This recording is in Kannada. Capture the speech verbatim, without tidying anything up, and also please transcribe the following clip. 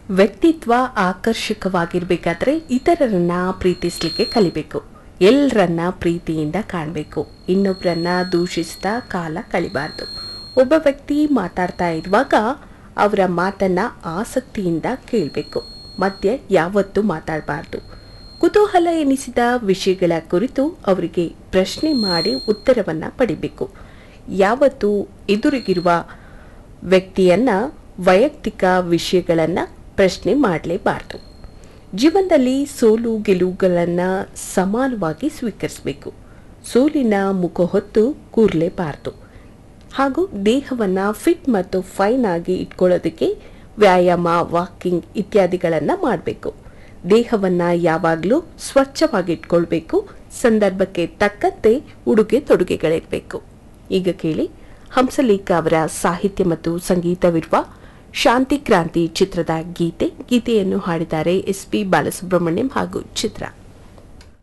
ವ್ಯಕ್ತಿತ್ವ ಆಕರ್ಷಕವಾಗಿರ್ಬೇಕಾದ್ರೆ ಇತರರನ್ನ ಪ್ರೀತಿಸ್ಲಿಕ್ಕೆ ಕಲಿಬೇಕು. ಎಲ್ಲರನ್ನ ಪ್ರೀತಿಯಿಂದ ಕಾಣಬೇಕು. ಇನ್ನೊಬ್ಬರನ್ನ ದೂಷಿಸ್ತಾ ಕಾಲ ಕಳಿಬಾರ್ದು. ಒಬ್ಬ ವ್ಯಕ್ತಿ ಮಾತಾಡ್ತಾ ಇರುವಾಗ ಅವರ ಮಾತನ್ನ ಆಸಕ್ತಿಯಿಂದ ಕೇಳಬೇಕು. ಮಧ್ಯೆ ಯಾವತ್ತೂ ಮಾತಾಡಬಾರ್ದು. ಕುತೂಹಲ ಎನಿಸಿದ ವಿಷಯಗಳ ಕುರಿತು ಅವರಿಗೆ ಪ್ರಶ್ನೆ ಮಾಡಿ ಉತ್ತರವನ್ನ ಪಡಿಬೇಕು. ಯಾವತ್ತೂ ಎದುರಿಗಿರುವ ವ್ಯಕ್ತಿಯನ್ನ ವೈಯಕ್ತಿಕ ವಿಷಯಗಳನ್ನ ಪ್ರಶ್ನೆ ಮಾಡಲೇಬಾರ್ದು. ಜೀವನದಲ್ಲಿ ಸೋಲು ಗೆಲುವುಗಳನ್ನು ಸಮಾನವಾಗಿ ಸ್ವೀಕರಿಸಬೇಕು. ಸೋಲಿನ ಮುಖ ಹೊತ್ತು ಕೂರಲೇಬಾರ್ದು. ಹಾಗೂ ದೇಹವನ್ನು ಫಿಟ್ ಮತ್ತು ಫೈನ್ ಆಗಿ ಇಟ್ಕೊಳ್ಳೋದಕ್ಕೆ ವ್ಯಾಯಾಮ, ವಾಕಿಂಗ್ ಇತ್ಯಾದಿಗಳನ್ನು ಮಾಡಬೇಕು. ದೇಹವನ್ನು ಯಾವಾಗಲೂ ಸ್ವಚ್ಛವಾಗಿ ಇಟ್ಕೊಳ್ಬೇಕು. ಸಂದರ್ಭಕ್ಕೆ ತಕ್ಕಂತೆ ಉಡುಗೆ ತೊಡುಗೆಗಳಿರಬೇಕು. ಈಗ ಕೇಳಿ ಹಂಸಲೇಖ ಅವರ ಸಾಹಿತ್ಯ ಮತ್ತು ಸಂಗೀತವಿರುವ ಶಾಂತಿ ಕ್ರಾಂತಿ ಚಿತ್ರದ ಗೀತೆ. ಗೀತೆಯನ್ನು ಹಾಡಿದ್ದಾರೆ ಎಸ್ ಪಿ ಬಾಲಸುಬ್ರಹ್ಮಣ್ಯಂ ಹಾಗೂ ಚಿತ್ರ.